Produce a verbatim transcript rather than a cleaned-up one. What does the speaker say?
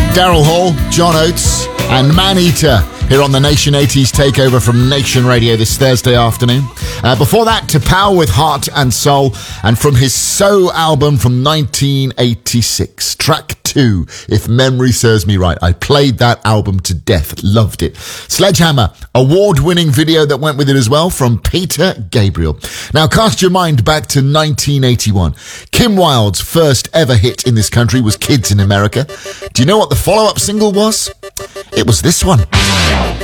Daryl Hall, John Oates, and Man-Eater here on the Nation eighties Takeover from Nation Radio this Thursday afternoon. Uh, before that, T'Pau with Heart and Soul, and from his So album from nineteen eighty-six, track two, If Memory Serves Me Right. I played that album to death, loved it. Sledgehammer, award-winning video that went with it as well from Peter Gabriel. Now cast your mind back to nineteen eighty-one. Kim Wilde's first ever hit in this country was Kids in America. Do you know what the follow-up single was? It was this one.